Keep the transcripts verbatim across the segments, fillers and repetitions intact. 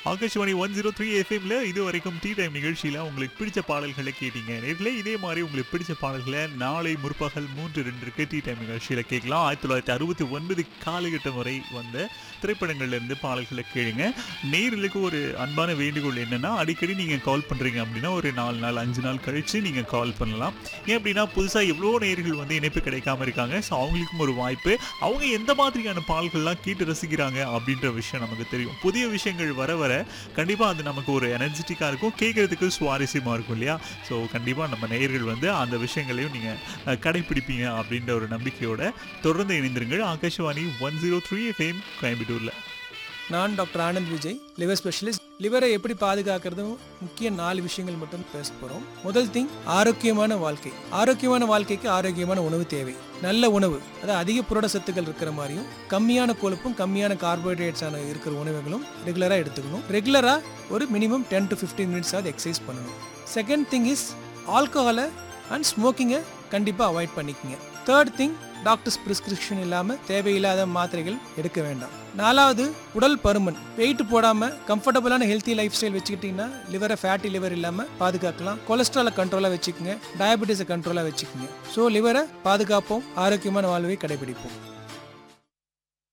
Akashvani one zero three எஃப்எம்ல இது வரைக்கும் டீ டைம் நிகழ்ச்சியில் உங்களுக்கு பிடிச்ச பாடல்களை கேட்டீங்க. நேர்களே இதே மாதிரி உங்களுக்கு பிடிச்ச பாடல்களை நாளை முற்பகல் மூன்று ரெண்டுக்கு டீ டைம் நிகழ்ச்சியில் கேட்கலாம். ஆயிரத்தி தொள்ளாயிரத்தி அறுபத்தி ஒன்பது காலகட்டம் வரை வந்த திரைப்படங்கள்லேருந்து பாடல்களை கேளுங்க. நேர்களுக்கு ஒரு அன்பான வேண்டுகோள் என்னென்னா, அடிக்கடி நீங்கள் கால் பண்ணுறீங்க அப்படின்னா ஒரு நாலு நாள் அஞ்சு நாள் கழித்து நீங்கள் கால் பண்ணலாம். ஏன் அப்படின்னா புதுசாக எவ்வளோ நேர்கள் வந்து இணைப்பு கிடைக்காம இருக்காங்க. ஸோ அவங்களுக்கும் ஒரு வாய்ப்பு. அவங்க எந்த மாதிரியான பாடல்கள்லாம் கேட்டு ரசிக்கிறாங்க அப்படின்ற விஷயம் நமக்கு தெரியும். புதிய விஷயங்கள் வர வர கண்டிப்பாக அது நமக்கு ஒரு எனர்ஜெட்டிக்காக இருக்கும், கேட்குறதுக்கு சுவாரஸ்யமாக இருக்கும் இல்லையா? ஸோ கண்டிப்பாக நம்ம நேயர்கள் வந்து அந்த விஷயங்களையும் நீங்கள் கடைப்பிடிப்பீங்க அப்படின்ற ஒரு நம்பிக்கையோட தொடர்ந்து இணைந்திருங்கள். Akashvani one zero three FM கோயம்புத்தூரில். நான் doctor Anand Vijay, liver specialist. லிவரை எப்படி பாதுகாக்கிறதும் முக்கிய நாலு விஷயங்கள் மட்டும் பேச போகிறோம். முதல் திங், ஆரோக்கியமான வாழ்க்கை. ஆரோக்கியமான வாழ்க்கைக்கு ஆரோக்கியமான உணவு தேவை. நல்ல உணவு, அதாவது அதிக புரத சத்துக்கள் இருக்கிற மாதிரியும் கம்மியான கொழுப்பும் கம்மியான கார்போஹைட்ரேட்ஸான இருக்கிற உணவுகளும் ரெகுலராக எடுத்துக்கணும். ரெகுலராக ஒரு minimum ten to fifteen minutes ஆகுது எக்ஸசைஸ் பண்ணணும். செகண்ட் திங் இஸ் ஆல்கஹாலை அண்ட் ஸ்மோக்கிங்கை கண்டிப்பாக அவாய்ட் பண்ணிக்கோங்க. தேர்ட் திங், டாக்டர்ஸ் பிரிஸ்கிரிப்ஷன் இல்லாமல் தேவையில்லாத மாத்திரைகள் எடுக்க வேண்டாம். நாலாவது, உடல் பருமன். வெயிட் போடாமல் கம்ஃபர்டபுளான ஹெல்த்தி லைஃப் ஸ்டைல் வச்சுக்கிட்டிங்கன்னா லிவரை ஃபேட்டி லிவர் இல்லாமல் பாதுகாக்கலாம். கொலஸ்ட்ராலை கண்ட்ரோலாக வச்சுக்கோங்க, டயபெட்டிஸை கண்ட்ரோலாக வச்சுக்கோங்க. ஸோ லிவரை பாதுகாப்போம், ஆரோக்கியமான வாழ்வை கடைபிடிப்போம்.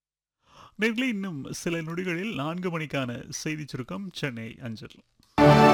நேர்களே இன்னும் சில நொடிகளில் நான்கு மணிக்கான செய்தி சுருக்கம் சென்னை அஞ்சல்.